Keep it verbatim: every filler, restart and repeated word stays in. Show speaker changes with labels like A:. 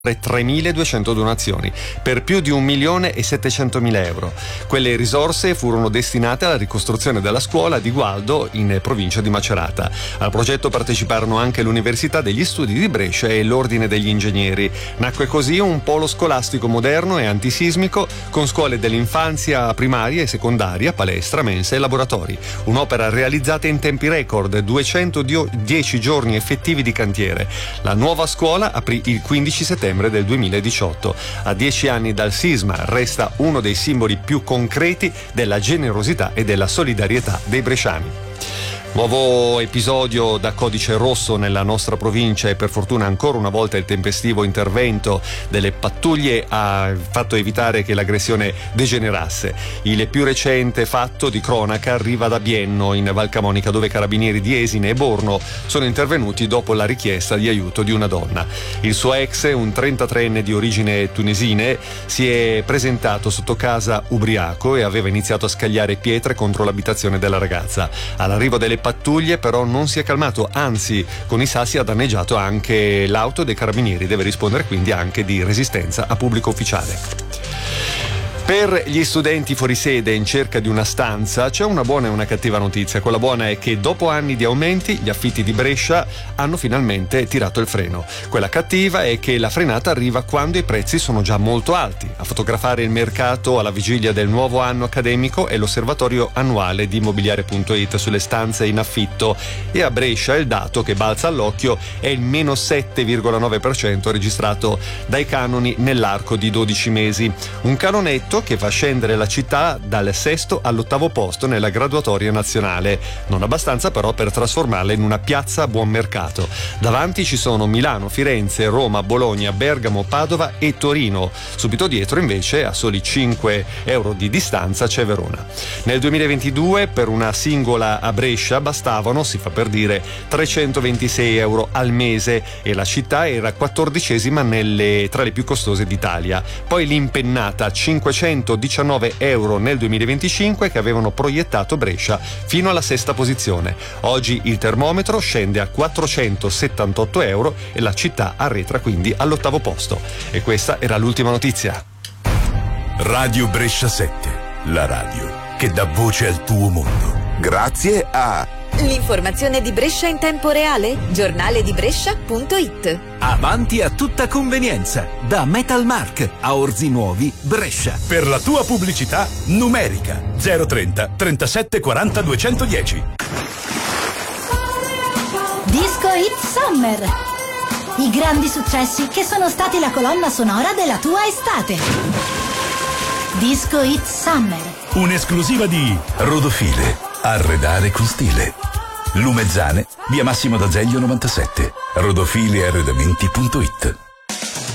A: tremiladuecento donazioni per più di un milione e settecentomila euro. Quelle risorse furono destinate alla ricostruzione della scuola di Gualdo in provincia di Macerata. Al progetto parteciparono anche l'Università degli Studi di Brescia e l'Ordine degli Ingegneri. Nacque così un polo scolastico moderno e antisismico con scuole dell'infanzia primaria e secondaria, palestra, mensa e laboratori. Un'opera realizzata in tempi record, duecentodieci giorni effettivi di cantiere. La nuova scuola aprì il quindici settembre del duemiladiciotto. A dieci anni dal sisma resta uno dei simboli più concreti della generosità e della solidarietà dei bresciani. Nuovo episodio da codice rosso nella nostra provincia e per fortuna ancora una volta il tempestivo intervento delle pattuglie ha fatto evitare che l'aggressione degenerasse. Il più recente fatto di cronaca arriva da Bienno in Val Camonica, dove carabinieri di Esine e Borno sono intervenuti dopo la richiesta di aiuto di una donna. Il suo ex, un trentatreenne di origine tunisine, si è presentato sotto casa ubriaco e aveva iniziato a scagliare pietre contro l'abitazione della ragazza. All'arrivo delle pattuglie però non si è calmato, anzi con i sassi ha danneggiato anche l'auto dei carabinieri, deve rispondere quindi anche di resistenza a pubblico ufficiale. Per gli studenti fuori sede in cerca di una stanza c'è una buona e una cattiva notizia. Quella buona è che dopo anni di aumenti gli affitti di Brescia hanno finalmente tirato il freno. Quella cattiva è che la frenata arriva quando i prezzi sono già molto alti. A fotografare il mercato alla vigilia del nuovo anno accademico è l'osservatorio annuale di immobiliare punto it sulle stanze in affitto, e a Brescia il dato che balza all'occhio è il meno sette virgola nove per cento registrato dai canoni nell'arco di dodici mesi. Un canonetto che fa scendere la città dal sesto all'ottavo posto nella graduatoria nazionale, non abbastanza però per trasformarla in una piazza a buon mercato. Davanti ci sono Milano, Firenze, Roma, Bologna, Bergamo, Padova e Torino. Subito dietro invece, a soli cinque euro di distanza, c'è Verona. Nel duemilaventidue per una singola a Brescia bastavano, si fa per dire, trecentoventisei euro al mese e la città era quattordicesima nelle, tra le più costose d'Italia. Poi l'impennata cinquecentodiciannove euro nel duemilaventicinque che avevano proiettato Brescia fino alla sesta posizione. Oggi il termometro scende a quattrocentosettantotto euro e la città arretra quindi all'ottavo posto. E questa era l'ultima notizia.
B: Radio Brescia sette, la radio che dà voce al tuo mondo.
C: Grazie a
D: l'informazione di Brescia in tempo reale? Giornale di Brescia punto it.
E: Avanti a tutta convenienza, da Metalmark a Orzi Nuovi, Brescia.
B: Per la tua pubblicità numerica zero trenta trentasette quaranta duecentodieci.
F: Disco Hit Summer. I grandi successi che sono stati la colonna sonora della tua estate. Disco Hit Summer.
B: Un'esclusiva di Rodofile. Arredare con stile. Lumezzane, via Massimo d'Azeglio novantasette. rodofili arredamenti punto it.